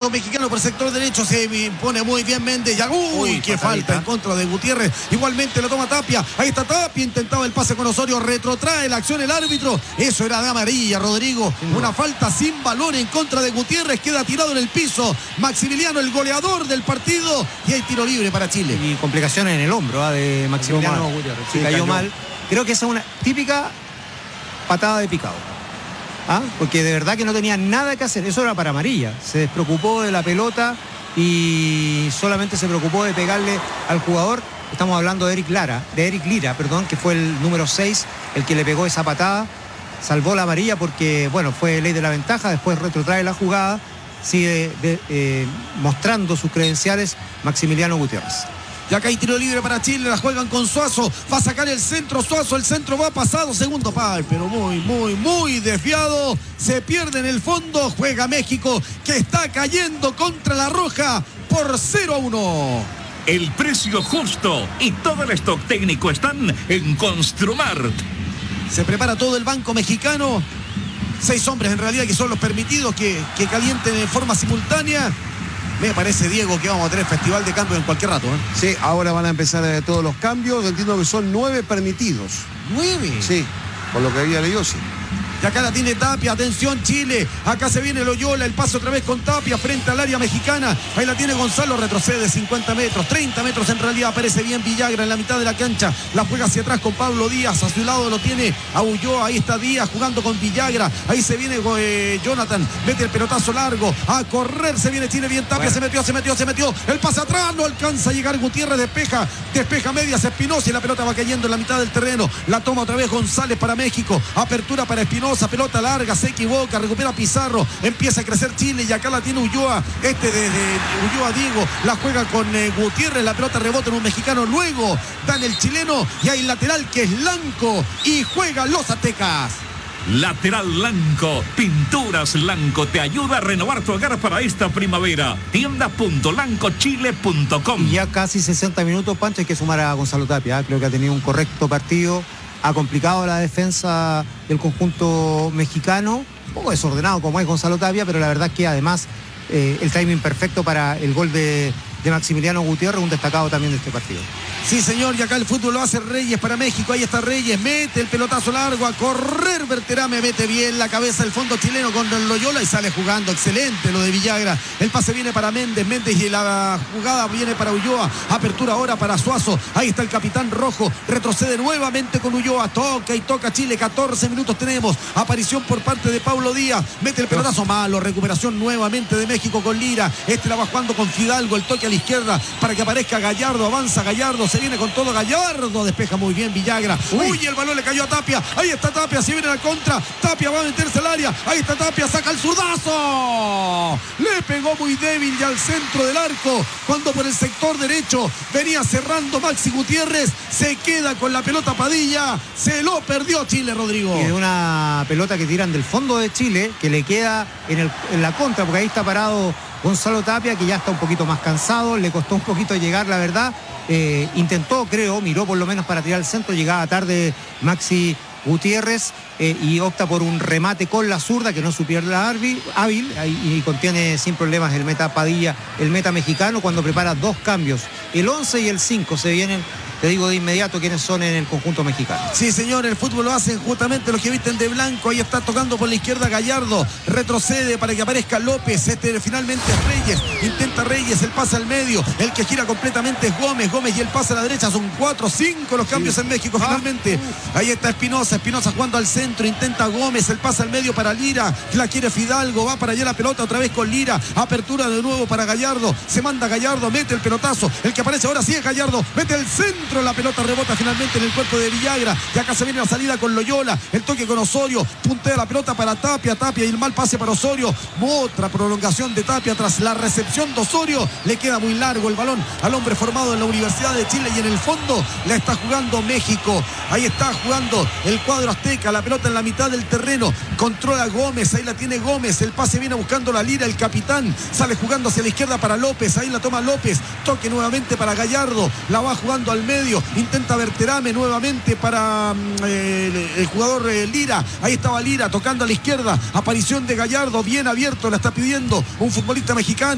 conjunto mexicano por el sector derecho. Se impone muy bien Méndez. Uy, qué falta en contra de Gutiérrez. Igualmente lo toma Tapia. Ahí está Tapia. Intentaba el pase con Osorio. Retrotrae la acción el árbitro. Eso era de amarilla, Rodrigo. Una falta sin balón en contra de Gutiérrez. Queda tirado en el piso Maximiliano, el goleador del partido. Y hay tiro libre para Chile. Y complicaciones en el hombro de Maximiliano Gutiérrez. Sí, cayó mal. Creo que esa es una típica patada de picado. Porque de verdad que no tenía nada que hacer. Eso era para amarilla. Se despreocupó de la pelota y solamente se preocupó de pegarle al jugador. Estamos hablando de Eric Lira, que fue el número 6 el que le pegó esa patada. Salvó la amarilla porque, bueno, fue ley de la ventaja. Después retrotrae la jugada. Sigue mostrando sus credenciales Maximiliano Gutiérrez. Y acá hay tiro libre para Chile, la juegan con Suazo, va a sacar el centro Suazo, el centro va pasado, segundo pal, pero muy desviado, se pierde en el fondo, juega México, que está cayendo contra la Roja por 0-1. El precio justo y todo el stock técnico están en Construmart. Se prepara todo el banco mexicano, 6 hombres en realidad que son los permitidos que calienten en forma simultánea. Me parece, Diego, que vamos a tener festival de cambios en cualquier rato. Sí, ahora van a empezar todos los cambios. Entiendo que son 9 permitidos. ¿9? Sí, por lo que había leído, sí. Y acá la tiene Tapia, atención Chile, acá se viene Loyola, el paso otra vez con Tapia frente al área mexicana, ahí la tiene Gonzalo, retrocede 50 metros, 30 metros en realidad, aparece bien Villagra en la mitad de la cancha, la juega hacia atrás con Pablo Díaz, a su lado lo tiene a Ulloa, ahí está Díaz jugando con Villagra, ahí se viene Jonathan, mete el pelotazo largo, a correr se viene Chile, bien Tapia, bueno. se metió, el pase atrás, no alcanza a llegar Gutiérrez, despeja medias Espinosa y la pelota va cayendo en la mitad del terreno, la toma otra vez González para México, apertura para Espinosa, pelota larga, se equivoca, recupera Pizarro, empieza a crecer Chile y acá la tiene Ulloa, desde Ulloa Diego, la juega con Gutiérrez, la pelota rebota en un mexicano, luego dan el chileno y hay lateral que es Lanco y juegan los aztecas. Lateral Lanco, Pinturas Lanco te ayuda a renovar tu hogar para esta primavera. Tienda.lancochile.com. Y ya casi 60 minutos, Pancho, hay que sumar a Gonzalo Tapia. Creo que ha tenido un correcto partido. Ha complicado la defensa del conjunto mexicano, un poco desordenado como es Gonzalo Tapia, pero la verdad es que además el timing perfecto para el gol de Maximiliano Gutiérrez, un destacado también de este partido. Sí, señor, y acá el fútbol lo hace Reyes para México, ahí está Reyes, mete el pelotazo largo, a correr Berterame, mete bien la cabeza del fondo chileno con Loyola y sale jugando, excelente lo de Villagra, el pase viene para Méndez y la jugada viene para Ulloa, apertura ahora para Suazo, ahí está el capitán rojo, retrocede nuevamente con Ulloa, toca Chile, 14 minutos tenemos, aparición por parte de Pablo Díaz, mete el pelotazo malo, recuperación nuevamente de México con Lira, la va jugando con Fidalgo, el toque a la izquierda para que aparezca Gallardo, avanza Gallardo, se viene con todo Gallardo, despeja muy bien Villagra, uy, el balón le cayó a Tapia, ahí está Tapia, se viene la contra, Tapia va a meterse al área, ahí está Tapia, saca el zurdazo, le pegó muy débil y al centro del arco, cuando por el sector derecho venía cerrando Maxi Gutiérrez, se queda con la pelota Padilla, se lo perdió Chile, Rodrigo. Y de una pelota que tiran del fondo de Chile, que le queda en la contra, porque ahí está parado Gonzalo Tapia, que ya está un poquito más cansado, le costó un poquito llegar, la verdad, intentó, miró por lo menos para tirar al centro, llegaba tarde Maxi Gutiérrez y opta por un remate con la zurda, que no es su pierna hábil, y contiene sin problemas el meta Padilla, el meta mexicano, cuando prepara 2 cambios, el 11 y el 5 se vienen. Te digo de inmediato quiénes son en el conjunto mexicano. Sí, señor, el fútbol lo hacen justamente los que visten de blanco. Ahí está tocando por la izquierda Gallardo. Retrocede para que aparezca López. Finalmente es Reyes. Intenta Reyes, el pase al medio. El que gira completamente es Gómez y el pase a la derecha. Son 4, 5 los cambios en México finalmente. Ahí está Espinosa jugando al centro. Intenta Gómez, el pase al medio para Lira. La quiere Fidalgo, va para allá la pelota otra vez con Lira. Apertura de nuevo para Gallardo. Se manda Gallardo, mete el pelotazo. El que aparece ahora sí es Gallardo. Mete el centro. La pelota rebota finalmente en el cuerpo de Villagra y acá se viene la salida con Loyola, el toque con Osorio, puntea la pelota para Tapia y el mal pase para Osorio, otra prolongación de Tapia tras la recepción de Osorio, le queda muy largo el balón al hombre formado en la Universidad de Chile y en el fondo la está jugando México, ahí está jugando el cuadro azteca, la pelota en la mitad del terreno, controla Gómez, ahí la tiene Gómez, el pase viene buscando la Lira, el capitán sale jugando hacia la izquierda para López, ahí la toma López, toque nuevamente para Gallardo, la va jugando al medio, intenta Berterame nuevamente para el jugador Lira, ahí estaba Lira tocando a la izquierda, aparición de Gallardo, bien abierto, la está pidiendo un futbolista mexicano.